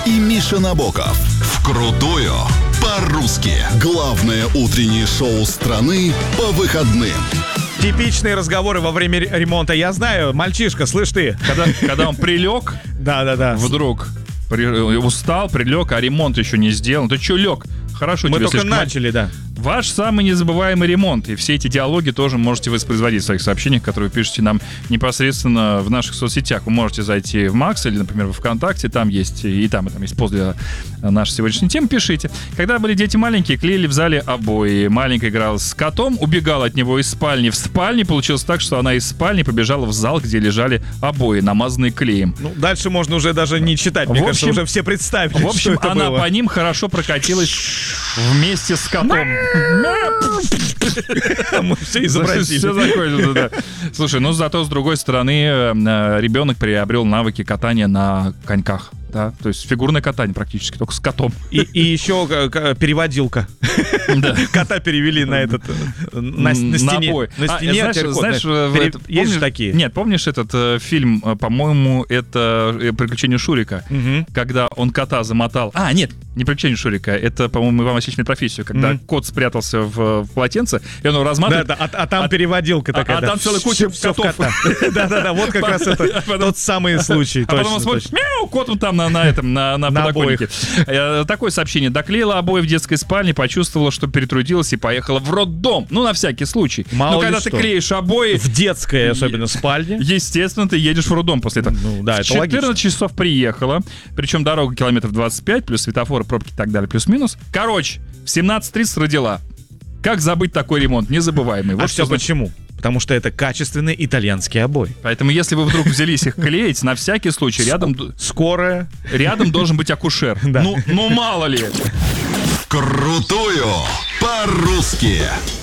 и Миша Набоков. Вкрутую по-русски. Главное утреннее шоу страны по выходным. Типичные разговоры во время ремонта. Я знаю, мальчишка, слышь ты. Когда он прилег, Да. вдруг устал, прилег, а ремонт еще не сделан. Ты че лег? Хорошо, Мы тебе только слишком начали, да. Ваш самый незабываемый ремонт. И все эти диалоги тоже можете воспроизводить в своих сообщениях, которые вы пишете нам непосредственно в наших соцсетях. Вы можете зайти в Макс или, например, в ВКонтакте. Там есть и там есть пост для нашей сегодняшней темы. Пишите. Когда были дети маленькие, клеили в зале обои. Маленькая играла с котом, убегала от него из спальни в спальне. Получилось так, что она из спальни побежала в зал, где лежали обои, намазанные клеем. Ну, дальше можно уже даже не читать. Мне кажется, уже все представили, В общем, что это она было. по ним хорошо прокатилась вместе с котом. Мы все изобразили. Все закончилось, да. Слушай, ну зато с другой стороны ребенок приобрел навыки катания на коньках. Да, то есть фигурное катание практически, только с котом. И еще переводилка. Да. Кота перевели на этот на стене. обои. На стене Знаешь, есть же такие. Нет, помнишь этот фильм, по-моему, это «Приключения Шурика», когда он кота замотал. Нет, не «Приключения Шурика», это, по-моему, Иван Васильевич профессию, когда кот спрятался в полотенце, и он его разматывает. Да, а там переводилка такая. А там целая куча котов. Да, вот как раз это тот самый случай. А потом он смотрит, мяу, кот он там на подоконнике. Такое сообщение. Доклеила обои в детской спальне, почувствовала, что перетрудилась и поехала в роддом. Ну, на всякий случай. Но когда ты клеишь обои... В детской, особенно, спальне. Естественно, ты едешь в роддом после этого. Ну, да, это 14 логично. часов приехала. Причем дорога километров 25, плюс светофоры, пробки и так далее, плюс-минус. Короче, в 17:30 родила. Как забыть такой ремонт? Незабываемый. А все почему? Потому что это качественные итальянские обои. Поэтому, если вы вдруг взялись их клеить, на всякий случай Скорая. рядом должен быть акушер. Ну, мало ли. Вкрутую по-русски.